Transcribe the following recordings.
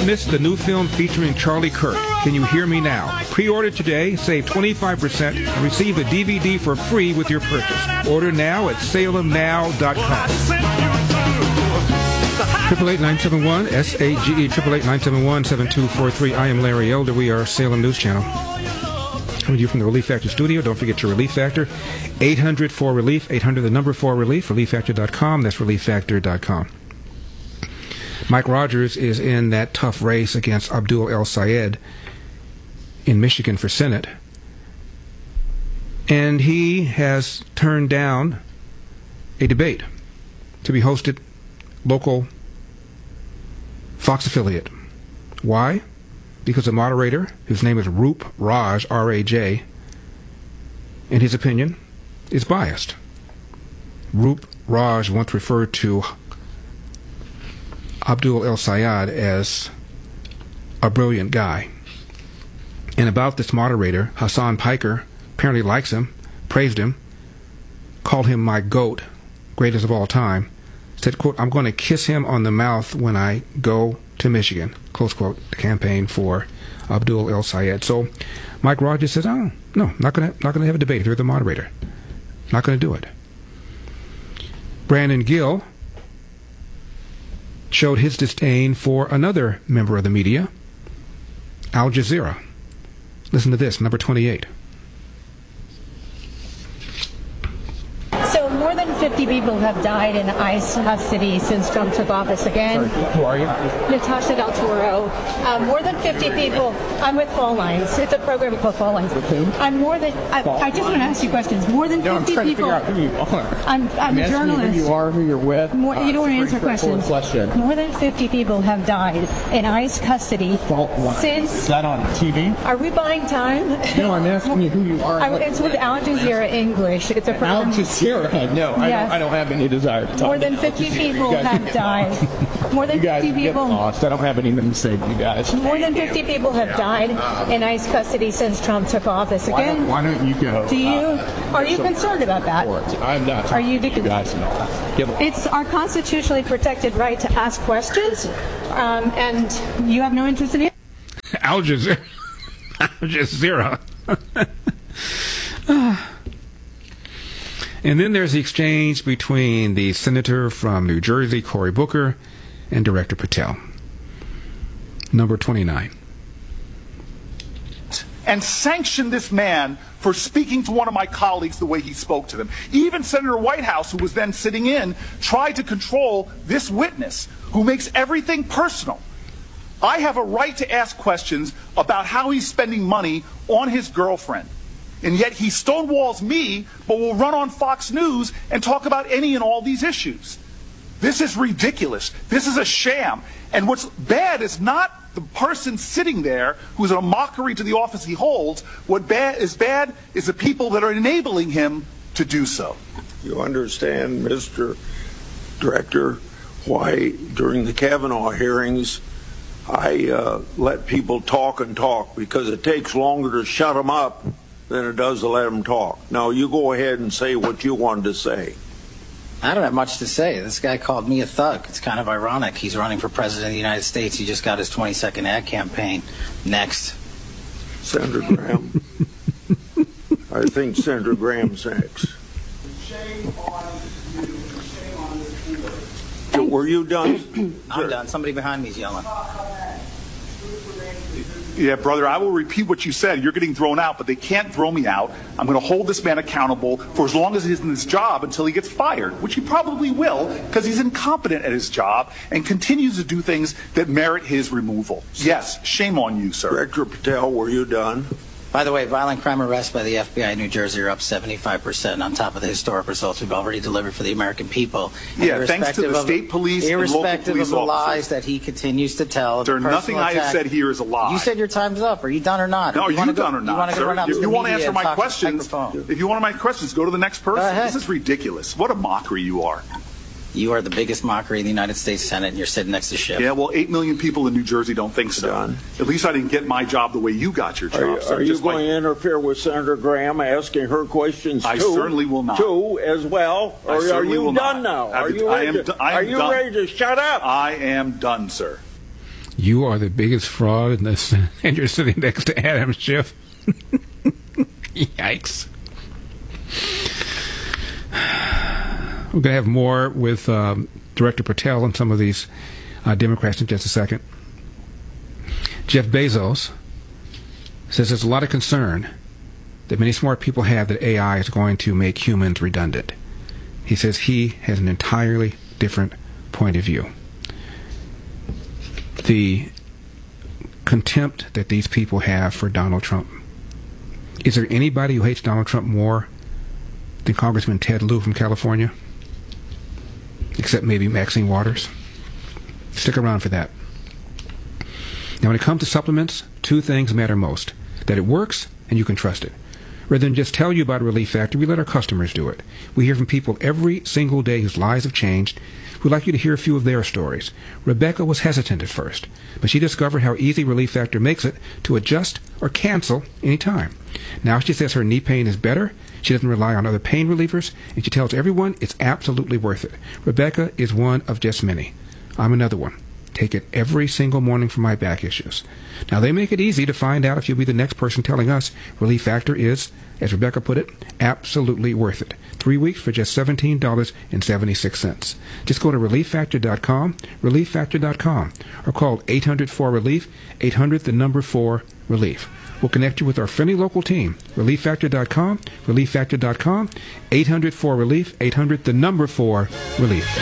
Witness, the new film featuring Charlie Kirk. Can you hear me now? Pre-order today, save 25%, and receive the DVD for free with your purchase. Order now at salemnow.com. 888-971 SAGE 888-971-7243. I am Larry Elder. We are Salem News Channel. Coming to you from the Relief Factor studio. Don't forget your Relief Factor. 800-4RELIEF. 800 the number 4RELIEF. ReliefFactor.com. That's ReliefFactor.com. Mike Rogers is in that tough race against Abdul El Sayed in Michigan for Senate. And he has turned down a debate to be hosted local Fox affiliate. Why? Because the moderator, whose name is Roop Raj, R-A-J, in his opinion, is biased. Roop Raj once referred to Abdul El Sayed as a brilliant guy. And about this moderator, Hassan Piker apparently likes him, praised him, called him my GOAT, greatest of all time, said, quote, I'm going to kiss him on the mouth when I go to Michigan, close quote, the campaign for Abdul El Sayed. So Mike Rogers says, oh, no, not going to have a debate if you're the moderator. Not going to do it. Brandon Gill showed his disdain for another member of the media, Al Jazeera. Listen to this, number 28. So more than 50 people have died in ICE custody since Trump took office again. Sorry, who are you? Natasha Del Toro. More than 50 people. I'm with Fall Lines. It's a program called Fall Lines. With whom? I just want to ask you questions. More than 50 I'm trying people. to figure out who you are. I'm a journalist. Who you are, who you're with. You don't want to answer questions. More than 50 people have died in ICE custody since. Is that on TV? Are we buying time? No, I'm asking you who you are. It's with Al Jazeera English. It's a program. Al Jazeera. No, Yes. I don't have any desire to talk. More than 50 people have died. More than You guys 50 get people. lost. I don't have anything to say to you guys. More than 50 people have died in ICE custody since Trump took office again. Why don't you go? Are you concerned about that? I'm not. Are you? You guys know. It's our constitutionally protected right to ask questions, and you have no interest in it. Al Jazeera. Al Jazeera. And then there's the exchange between the senator from New Jersey, Cory Booker, and Director Patel. Number 29. And sanction this man for speaking to one of my colleagues the way he spoke to them. Even Senator Whitehouse, who was then sitting in, tried to control this witness who makes everything personal. I have a right to ask questions about how he's spending money on his girlfriend. And yet he stonewalls me, but will run on Fox News and talk about any and all these issues. This is ridiculous. This is a sham. And what's bad is not the person sitting there who's a mockery to the office he holds. What is bad is the people that are enabling him to do so. You understand, Mr. Director, why during the Kavanaugh hearings I let people talk and talk, because it takes longer to shut them up than it does to let them talk. Now, you go ahead and say what you wanted to say. I don't have much to say. This guy called me a thug. It's kind of ironic. He's running for president of the United States. He just got his 22nd ad campaign. Next. Senator Graham. I think Senator Graham's next. Shame on you. Shame on this leader. Were you done? I'm done. Somebody behind me is yelling. Yeah, brother, I will repeat what you said. You're getting thrown out, but they can't throw me out. I'm going to hold this man accountable for as long as he's in this job until he gets fired, which he probably will, because he's incompetent at his job and continues to do things that merit his removal. Yes, shame on you, sir. Director Patel, were you done? By the way, violent crime arrests by the FBI in New Jersey are up 75% on top of the historic results we've already delivered for the American people. Yeah, thanks to the state police and local irrespective police of the officers. Lies that he continues to tell. There's nothing I have said here is a lie. You said your time's up. Are you done or not? No, are you done or You not, want to go run out sir? to If you the want to media answer and my talk to questions, the microphone? if you want my questions, go to the next person. Go ahead. This is ridiculous. What a mockery you are. You are the biggest mockery in the United States Senate, and you're sitting next to Schiff. Yeah, well, 8 million people in New Jersey don't think so. Done. At least I didn't get my job the way you got your job. Are you going to interfere with Senator Graham asking her questions I certainly will not. Too, as well? Or are you done now? Are you ready to shut up? I am done, sir. You are the biggest fraud in this, and you're sitting next to Adam Schiff. Yikes. We're going to have more with Director Patel and some of these Democrats in just a second. Jeff Bezos says there's a lot of concern that many smart people have that AI is going to make humans redundant. He says he has an entirely different point of view. The contempt that these people have for Donald Trump. Is there anybody who hates Donald Trump more than Congressman Ted Lieu from California? Except maybe Maxine Waters. Stick around for that. Now, when it comes to supplements, two things matter most. That it works and you can trust it. Rather than just tell you about Relief Factor, we let our customers do it. We hear from people every single day whose lives have changed. We'd like you to hear a few of their stories. Rebecca was hesitant at first, but she discovered how easy Relief Factor makes it to adjust or cancel anytime. Now she says her knee pain is better, she doesn't rely on other pain relievers, and she tells everyone it's absolutely worth it. Rebecca is one of just many. I'm another one. Take it every single morning for my back issues. Now, they make it easy to find out if you'll be the next person telling us Relief Factor is, as Rebecca put it, absolutely worth it. 3 weeks for just $17.76. Just go to ReliefFactor.com, ReliefFactor.com, or call 800-4-RELIEF, 800-4-RELIEF. We'll connect you with our friendly local team. ReliefFactor.com, ReliefFactor.com, 800-4-RELIEF, 800-4-RELIEF.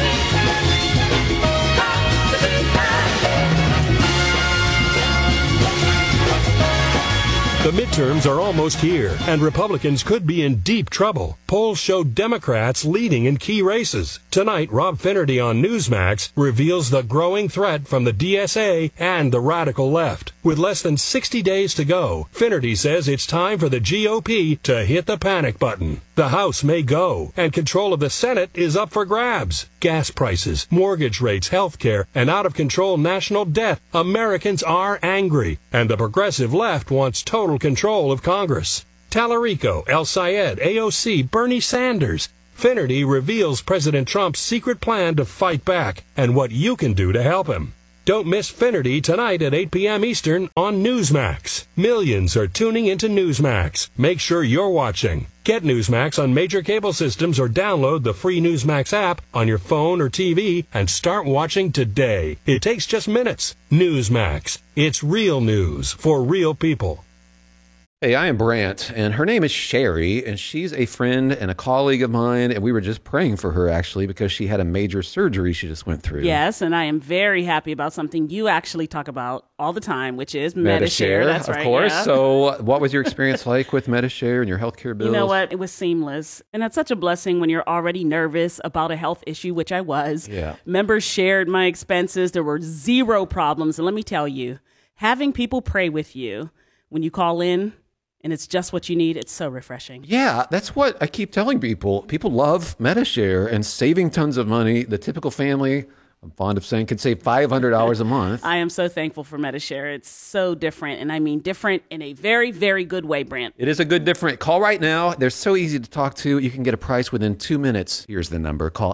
The midterms are almost here, and Republicans could be in deep trouble. Polls show Democrats leading in key races. Tonight, Rob Finnerty on Newsmax reveals the growing threat from the DSA and the radical left. With less than 60 days to go, Finnerty says it's time for the GOP to hit the panic button. The House may go, and control of the Senate is up for grabs. Gas prices, mortgage rates, health care, and out-of-control national debt. Americans are angry, and the progressive left wants total control of Congress. Tallarico, El Sayed, AOC, Bernie Sanders. Finnerty reveals President Trump's secret plan to fight back and what you can do to help him. Don't miss Finnerty tonight at 8 p.m. Eastern on Newsmax. Millions are tuning into Newsmax. Make sure you're watching. Get Newsmax on major cable systems or download the free Newsmax app on your phone or TV and start watching today. It takes just minutes. Newsmax. It's real news for real people. Hey, I am Brant, and her name is Sherry, and she's a friend and a colleague of mine, and we were just praying for her, actually, because she had a major surgery she just went through. Yes, and I am very happy about something you actually talk about all the time, which is Medi-Share. That's right, of course. Yeah. So what was your experience like with Medi-Share and your healthcare bills? You know what? It was seamless, and that's such a blessing when you're already nervous about a health issue, which I was. Yeah. Members shared my expenses. There were zero problems, and let me tell you, having people pray with you when you call in, and it's just what you need. It's so refreshing. Yeah, that's what I keep telling people. People love Medi-Share and saving tons of money. The typical family, I'm fond of saying, could save $500 a month. I am so thankful for Medi-Share. It's so different, and I mean different in a very, very good way, Brant. It is a good different. Call right now. They're so easy to talk to. You can get a price within 2 minutes. Here's the number. Call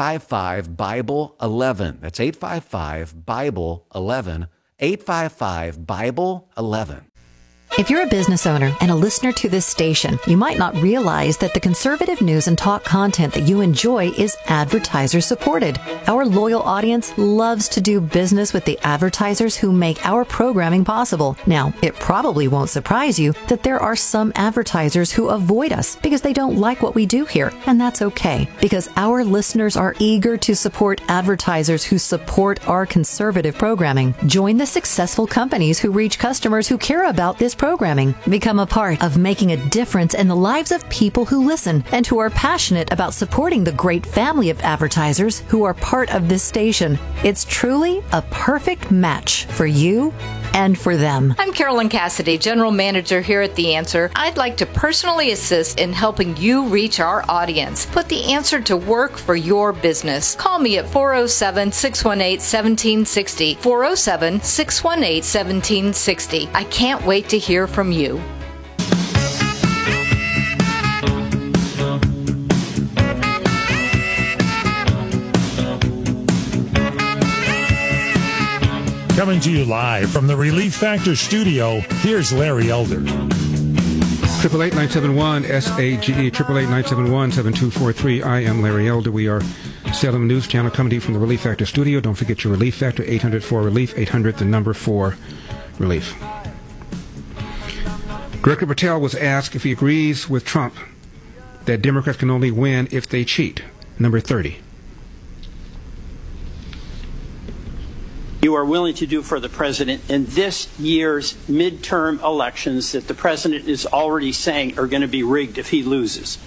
855-BIBLE-11. That's 855-BIBLE-11. 855-BIBLE-11. If you're a business owner and a listener to this station, you might not realize that the conservative news and talk content that you enjoy is advertiser supported. Our loyal audience loves to do business with the advertisers who make our programming possible. Now, it probably won't surprise you that there are some advertisers who avoid us because they don't like what we do here. And that's okay, because our listeners are eager to support advertisers who support our conservative programming. Join the successful companies who reach customers who care about this programming. Become a part of making a difference in the lives of people who listen and who are passionate about supporting the great family of advertisers who are part of this station. It's truly a perfect match for you and for them. I'm Carolyn Cassidy, General Manager here at The Answer. I'd like to personally assist in helping you reach our audience. Put The Answer to work for your business. Call me at 407-618-1760. 407-618-1760. I can't wait to hear from you. Coming to you live from the Relief Factor studio, here's Larry Elder. 888-971-SAGE, 888-971-7243. I am Larry Elder. We are Salem News Channel coming to you from the Relief Factor studio. Don't forget your Relief Factor, 800-4-RELIEF, 800-4-RELIEF. Director Patel was asked if he agrees with Trump that Democrats can only win if they cheat. Number 30. You are willing to do for the president in this year's midterm elections that the president is already saying are going to be rigged if he loses.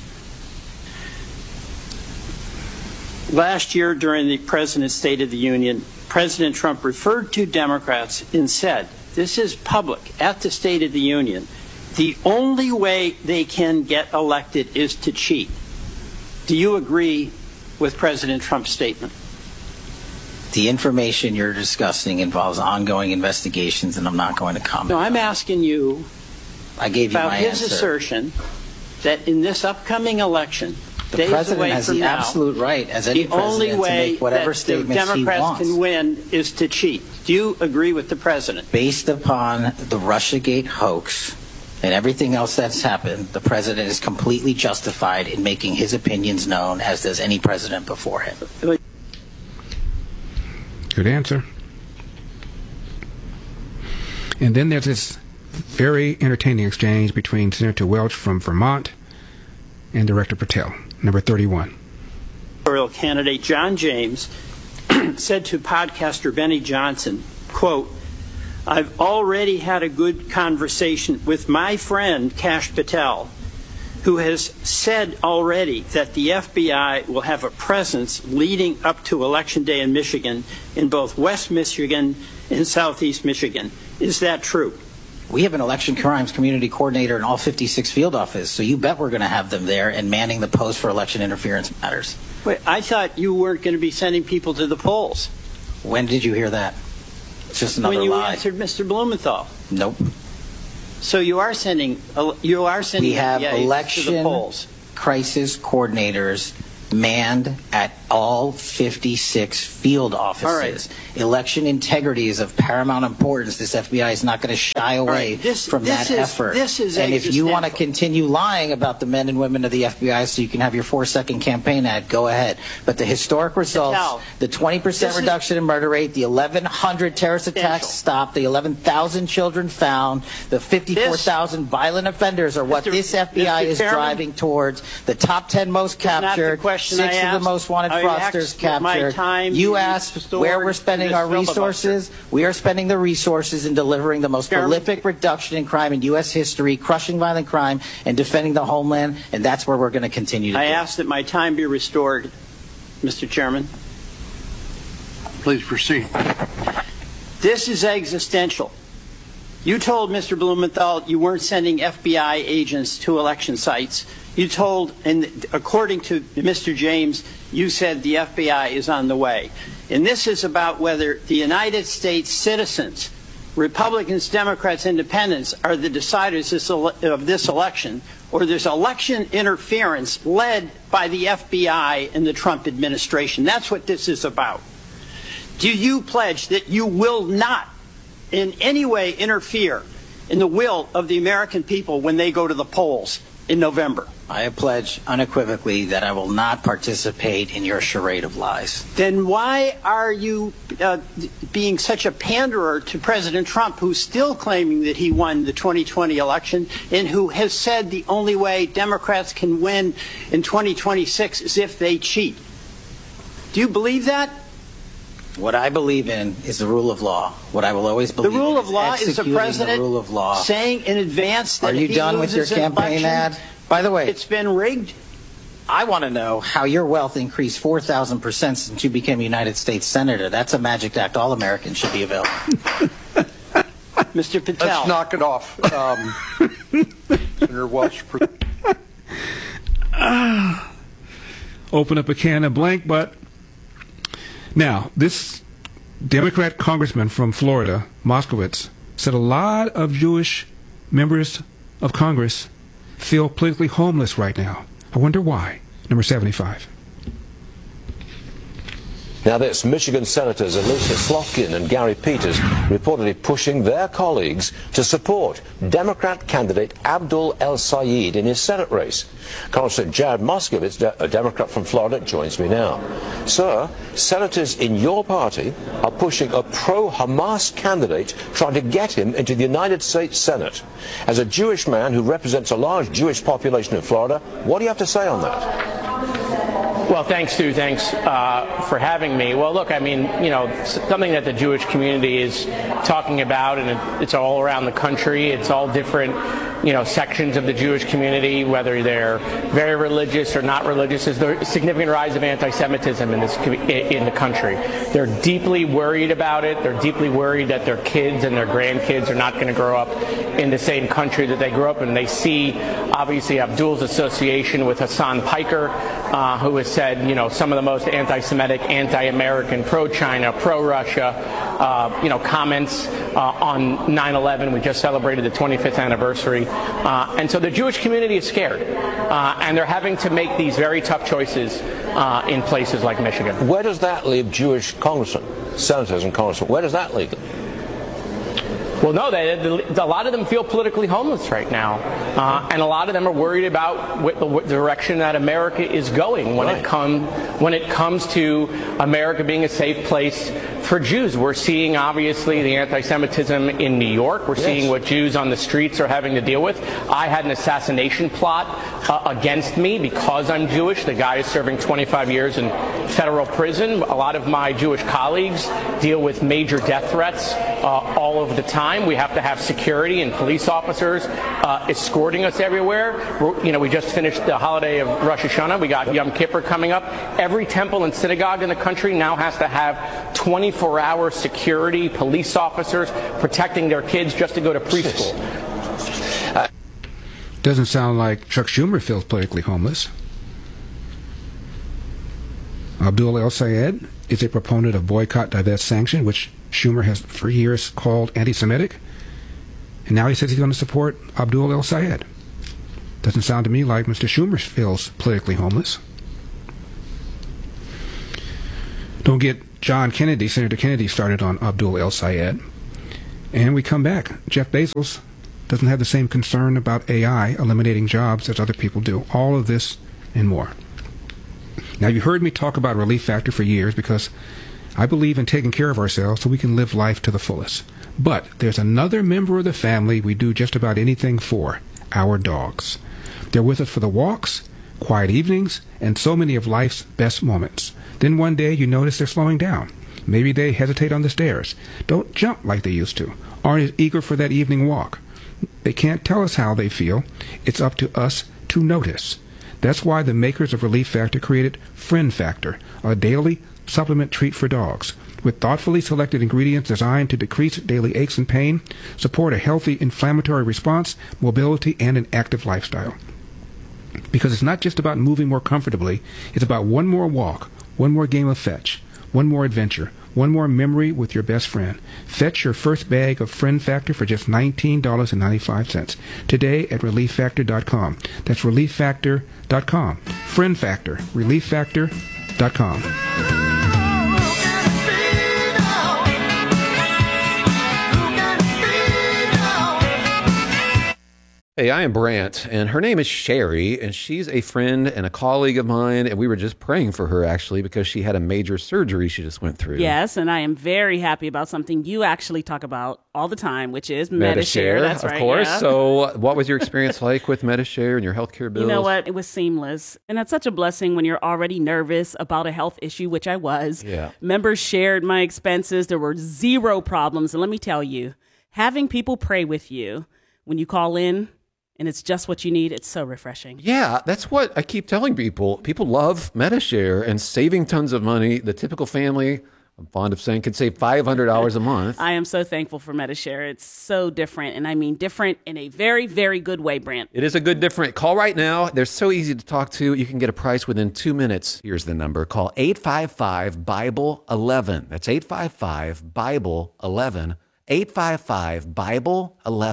Last year, during the President's State of the Union, President Trump referred to Democrats and said, this is public, at the State of the Union, the only way they can get elected is to cheat. Do you agree with President Trump's statement? The information you're discussing involves ongoing investigations, and I'm not going to comment. No, I'm asking you I gave you about my his answer. assertion that in this upcoming election, The days president away has from the now, absolute right, as any the only president, to way make whatever that the statements he Democrats wants. can win is to cheat. Do you agree with the president? Based upon the Russiagate hoax and everything else that's happened, the president is completely justified in making his opinions known, as does any president before him. Good answer. And then there's this very entertaining exchange between Senator Welch from Vermont and Director Patel. Number 31. Candidate John James said to podcaster Benny Johnson, quote, I've already had a good conversation with my friend Kash Patel, who has said already that the FBI will have a presence leading up to Election Day in Michigan, in both West Michigan and Southeast Michigan. Is that true? We have an election crimes community coordinator in all 56 field offices, so you bet we're going to have them there and manning the post for election interference matters. Wait, I thought you weren't going to be sending people to the polls. When did you hear that? It's just another when you lie. answered Mr. Blumenthal. Nope. So you are sending We have FBI's election to the polls. crisis coordinators manned at all 56 field offices. All right. Election integrity is of paramount importance. This FBI is not going to shy away from that effort. And if you want to continue lying about the men and women of the FBI so you can have your 4-second campaign ad, go ahead. But the historic results, the 20% reduction in murder rate, the 1,100 terrorist attacks stopped, the 11,000 children found, the 54,000 violent offenders are what this FBI is driving towards. The top 10 most captured, 6 of the most wanted fraudsters captured. You asked where we're spending our resources. We are spending the resources in delivering the most prolific reduction in crime in U.S. history, crushing violent crime, and defending the homeland, and that's where we're going to continue to do. I ask that my time be restored, Mr. Chairman. Please proceed. This is existential. You told Mr. Blumenthal you weren't sending FBI agents to election sites. You told, and according to Mr. James, you said the FBI is on the way. And this is about whether the United States citizens, Republicans, Democrats, Independents, are the deciders of this election, or there's election interference led by the FBI and the Trump administration. That's what this is about. Do you pledge that you will not in any way interfere in the will of the American people when they go to the polls in November? I pledge unequivocally that I will not participate in your charade of lies. Then why are you being such a panderer to President Trump, who's still claiming that he won the 2020 election and who has said the only way Democrats can win in 2026 is if they cheat? Do you believe that? What I believe in is the rule of law. What I will always believe the rule in of law is the president the rule of law. Saying in advance that Are you if he done with your loses an campaign election, ad? By the way, it's been rigged. I want to know how your wealth increased 4,000% since you became a United States Senator. That's a magic act all Americans should be available. Mr. Patel. Let's knock it off. Senator Welch. Open up a can of blank, but now this Democrat congressman from Florida, Moskowitz, said a lot of Jewish members of Congress feel politically homeless right now. I wonder why. Number 75. Now this, Michigan Senators Elissa Slotkin and Gary Peters reportedly pushing their colleagues to support Democrat candidate Abdul El-Sayed in his Senate race. Congressman Jared Moskowitz, a Democrat from Florida, joins me now. Sir, senators in your party are pushing a pro-Hamas candidate trying to get him into the United States Senate. As a Jewish man who represents a large Jewish population in Florida, what do you have to say on that? Well, thanks, Stu. Thanks for having me. Well, look, I mean, you know, something that the Jewish community is talking about, and it's all around the country. It's all different, you know, sections of the Jewish community, whether they're very religious or not religious, is the significant rise of anti-Semitism in the country. They're deeply worried about it. They're deeply worried that their kids and their grandkids are not going to grow up in the same country that they grew up in. They see, obviously, Abdul's association with Hassan Piker, who has said, you know, some of the most anti-Semitic, anti-American, pro-China, pro-Russia, you know, comments on 9/11. We just celebrated the 25th anniversary. And so the Jewish community is scared. And they're having to make these very tough choices in places like Michigan. Where does that leave Jewish congressmen, senators and congressmen? Where does that leave them? Well, no, a lot of them feel politically homeless right now, and a lot of them are worried about what direction that America is going when it comes to America being a safe place for Jews. We're seeing, obviously, the anti-Semitism in New York. We're seeing what Jews on the streets are having to deal with. I had an assassination plot against me because I'm Jewish. The guy is serving 25 years in federal prison. A lot of my Jewish colleagues deal with major death threats all of the time. We have to have security and police officers escorting us everywhere. You know, we just finished the holiday of Rosh Hashanah. We got Yom Kippur coming up. Every temple and synagogue in the country now has to have 24-hour security, police officers protecting their kids just to go to preschool. Doesn't sound like Chuck Schumer feels politically homeless. Abdul El-Sayed is a proponent of boycott, divest, sanction, which Schumer has for years called anti-Semitic. And now he says he's going to support Abdul El-Sayed. Doesn't sound to me like Mr. Schumer feels politically homeless. Don't get John Kennedy, Senator Kennedy, started on Abdul El-Sayed. And we come back. Jeff Bezos doesn't have the same concern about AI eliminating jobs as other people do. All of this and more. Now, you heard me talk about Relief Factor for years because I believe in taking care of ourselves so we can live life to the fullest. But there's another member of the family we do just about anything for, our dogs. They're with us for the walks, quiet evenings, and so many of life's best moments. Then one day you notice they're slowing down. Maybe they hesitate on the stairs, don't jump like they used to, aren't as eager for that evening walk. They can't tell us how they feel. It's up to us to notice. That's why the makers of Relief Factor created Friend Factor, a daily supplement treat for dogs, with thoughtfully selected ingredients designed to decrease daily aches and pain, support a healthy inflammatory response, mobility, and an active lifestyle. Because it's not just about moving more comfortably, it's about one more walk, one more game of fetch, one more adventure, one more memory with your best friend. Fetch your first bag of Friend Factor for just $19.95 today at ReliefFactor.com. That's ReliefFactor.com. Friend Factor. ReliefFactor.com. Hey, I am Brant, and her name is Sherry, and she's a friend and a colleague of mine, and we were just praying for her, actually, because she had a major surgery she just went through. Yes, and I am very happy about something you actually talk about all the time, which is Medi-Share. That's right, of course. Yeah. So what was your experience like with Medi-Share and your healthcare bills? You know what? It was seamless. And that's such a blessing when you're already nervous about a health issue, which I was. Yeah. Members shared my expenses. There were zero problems. And let me tell you, having people pray with you when you call in, and it's just what you need, it's so refreshing. Yeah, that's what I keep telling people. People love Medi-Share and saving tons of money. The typical family, I'm fond of saying, could save $500 a month. I am so thankful for Medi-Share. It's so different, and I mean different in a very, very good way, Brant. It is a good different. Call right now. They're so easy to talk to. You can get a price within 2 minutes. Here's the number. Call 855-BIBLE-11. That's 855-BIBLE-11. 855-BIBLE-11.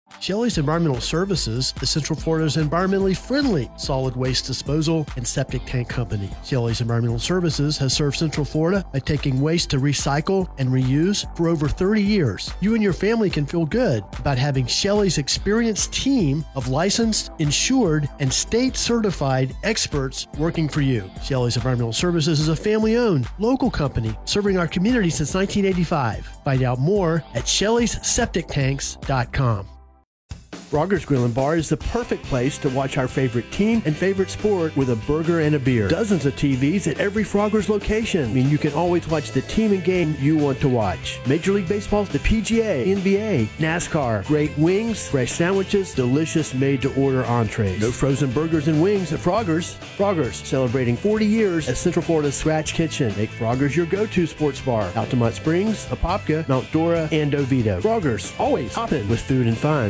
Shelley's Environmental Services is Central Florida's environmentally friendly solid waste disposal and septic tank company. Shelley's Environmental Services has served Central Florida by taking waste to recycle and reuse for over 30 years. You and your family can feel good about having Shelley's experienced team of licensed, insured, and state-certified experts working for you. Shelley's Environmental Services is a family-owned, local company serving our community since 1985. Find out more at Shelley'sSepticTanks.com. Frogger's Grill and Bar is the perfect place to watch our favorite team and favorite sport with a burger and a beer. Dozens of TVs at every Frogger's location mean you can always watch the team and game you want to watch. Major League Baseball, the PGA, NBA, NASCAR, great wings, fresh sandwiches, delicious made-to-order entrees. No frozen burgers and wings at Frogger's. Frogger's, celebrating 40 years as Central Florida's Scratch Kitchen. Make Frogger's your go-to sports bar. Altamont Springs, Apopka, Mount Dora, and Oviedo. Frogger's, always hopping with food and fun.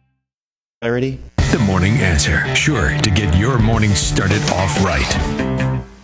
The Morning Answer. Sure to get your morning started off right.